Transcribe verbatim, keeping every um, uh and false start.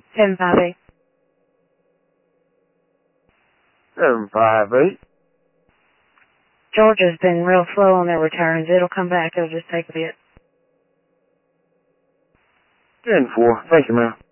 Seven five eight. Seven five eight. Georgia's been real slow on their returns. It'll come back. It'll just take a bit. Ten four. Thank you, ma'am.